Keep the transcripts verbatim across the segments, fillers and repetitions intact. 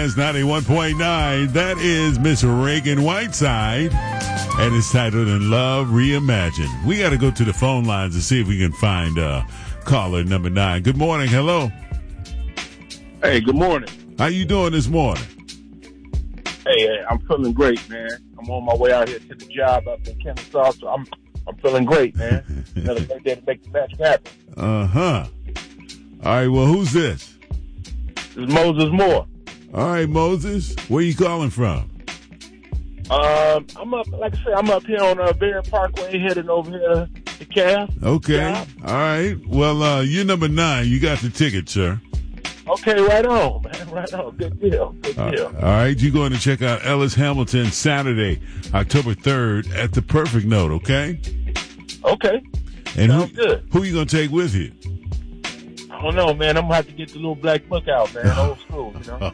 Dance ninety-one point nine. That is Miss Reagan Whiteside. And it's titled In Love Reimagined. We got to go to the phone lines and see if we can find uh, caller number nine. Good morning. Hello. Hey, good morning. How you doing this morning? Hey, hey, I'm feeling great, man. I'm on my way out here to the job up in Kennesaw, so I'm I'm feeling great, man. Another great day to make the magic happen. Uh-huh. All right, well, who's this? This is Moses Moore. All right, Moses. Where you calling from? Um, I'm up, like I said, I'm up here on uh, Bear Parkway, heading over here to Calf. Okay. Job. All right. Well, uh, you're number nine. You got the ticket, sir. Okay, right on, man. Right on. Good deal. Good Uh, deal. all right. You're going to check out Ellis Hamilton Saturday, October third at the Perfect Note, okay? Okay. And Sounds who, good. who you going to take with you? I don't know, man. I'm going to have to get the little black book out, man. Old school, you know?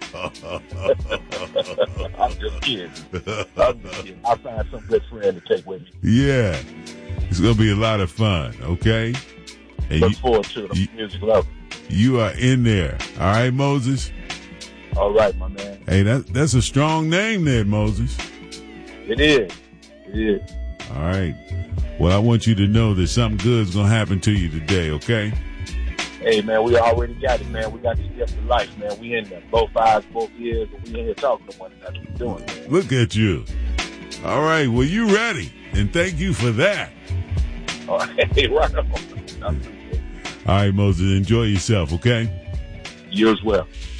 I'm just kidding. I'm just kidding. I'll find some good friend to take with me. Yeah. It's going to be a lot of fun, okay? And Look you, forward to the you, music level. you are in there. All right, Moses? All right, my man. Hey, that, that's a strong name there, Moses. It is. It is. All right. Well, I want you to know that something good is going to happen to you today, okay? Hey, man, we already got it, man. We got the gift of life, man. We in there. Both eyes, both ears, and we in here talking to one another. We're doing it. Look at you. All right. Well, you ready. And thank you for that. All right, right on. All right, Moses. Enjoy yourself, okay? You as well.